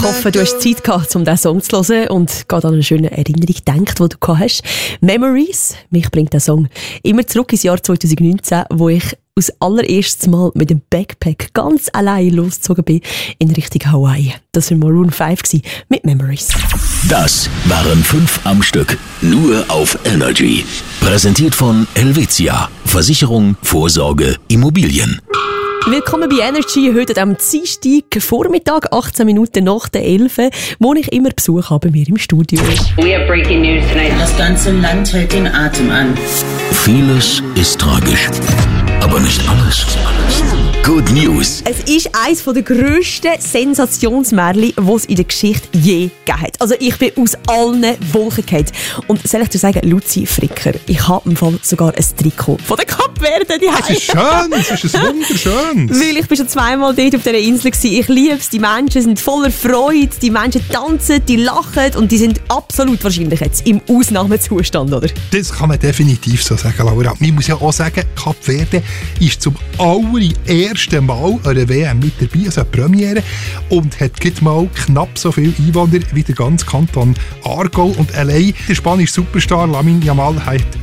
hoffe, du hast Zeit gehabt, um diesen Song zu hören und gerade an eine schöne Erinnerung gedacht, die du gehabt hast. Memories. Mich bringt der Song immer zurück ins Jahr 2019, wo ich aus allererstes Mal mit dem Backpack ganz allein losgezogen bin in Richtung Hawaii. Das war Maroon 5 mit Memories. Das waren 5 am Stück. Nur auf Energy. Präsentiert von Helvetia. Versicherung, Vorsorge, Immobilien. Willkommen bei Energy, heute am Dienstag Vormittag, 18 Minuten nach der 11, wo ich immer Besuch habe bei mir im Studio. We have breaking news tonight. Das ganze Land hält den Atem an. Vieles ist tragisch, aber nicht alles. Good News. Es ist eines der grössten Sensationsmärchen, die es in der Geschichte je gegeben hat. Also ich bin aus allen Wolken gefallen. Und soll ich dir sagen, Luzi Fricker, ich habe im Fall sogar ein Trikot von der Kapverde. Das ist schön, das ist ein wunderschönes. Weil ich bin schon zweimal dort auf dieser Insel gewesen. Ich liebe es, die Menschen sind voller Freude, die Menschen tanzen, die lachen und die sind absolut wahrscheinlich jetzt im Ausnahmezustand, oder? Das kann man definitiv so sagen, Laura. Man muss ja auch sagen, Kapverde ist zum allerersten Mal an der WM mit dabei, also eine Premiere, und hat gerade mal knapp so viele Einwohner wie der ganze Kanton Aargau. Und allein der spanische Superstar Lamine Yamal hat